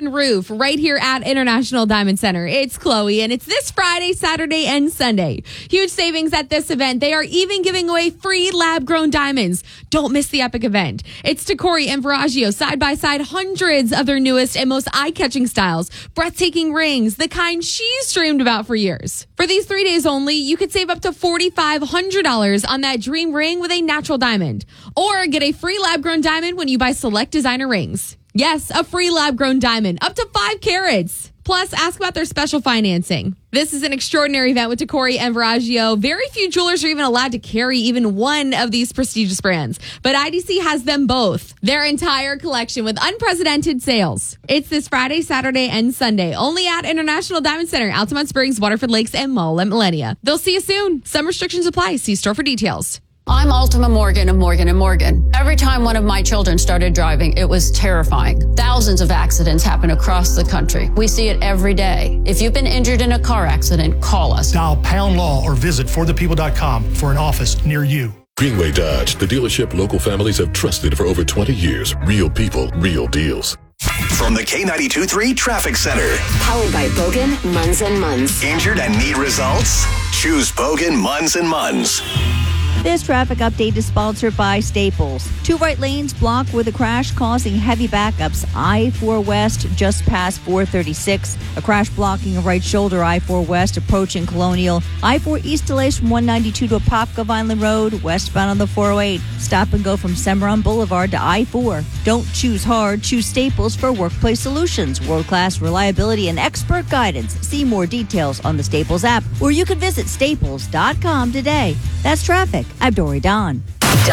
Roof right here at International Diamond Center. It's Chloe, and it's this Friday, Saturday, and Sunday. Huge savings at this event. They are even giving away free lab-grown diamonds. Don't miss the epic event. It's Tacori and Veragio side by side, hundreds of their newest and most eye-catching styles, breathtaking rings, the kind she's dreamed about for years. For these 3 days only, you could save up to $4,500 on that dream ring with a natural diamond, or get a free lab-grown diamond when you buy select designer rings. Yes, a free lab-grown diamond, up to 5 carats. Plus, ask about their special financing. This is an extraordinary event with Tacori and Veragio. Very few jewelers are even allowed to carry even one of these prestigious brands, but IDC has them both. Their entire collection with unprecedented sales. It's this Friday, Saturday, and Sunday, only at International Diamond Center, Altamont Springs, Waterford Lakes, and Mall at Millennia. They'll see you soon. Some restrictions apply. See store for details. I'm Ultima Morgan of Morgan & Morgan. Every time one of my children started driving, it was terrifying. Thousands of accidents happen across the country. We see it every day. If you've been injured in a car accident, call us. Dial pound law or visit forthepeople.com for an office near you. Greenway Dodge, the dealership local families have trusted for over 20 years. Real people, real deals. From the K92.3 Traffic Center. Powered by Bogan, Munz & Munz. Injured and need results? Choose Bogan, Munz & Munz. This traffic update is sponsored by Staples. 2 right lanes blocked with a crash causing heavy backups. I-4 West just past 436. A crash blocking a right shoulder. I-4 West approaching Colonial. I-4 East delays from 192 to Apopka Vineland Road. Westbound on the 408. Stop and go from Cimarron Boulevard to I-4. Don't choose hard. Choose Staples for workplace solutions. World-class reliability and expert guidance. See more details on the Staples app, or you can visit staples.com today. That's traffic. I'm Dory Don.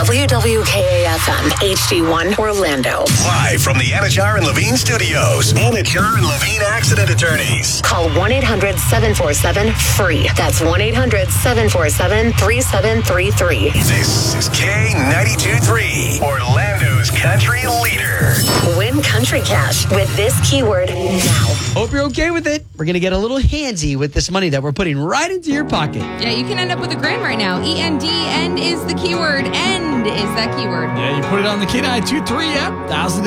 WWKA-FM HD1 Orlando. Live from the Anajar and Levine Studios. Anajar and Levine Accident Attorneys. Call 1-800-747-FREE. That's 1-800-747-3733. This is K92.3, Orlando's country leader. Win country cash with this keyword now. Hope you're okay with it. We're going to get a little handsy with this money that we're putting right into your pocket. Yeah, you can end up with $1,000 right now. END, end is the keyword. End is that keyword. Yeah, you put it on the K92.3 app. $1,000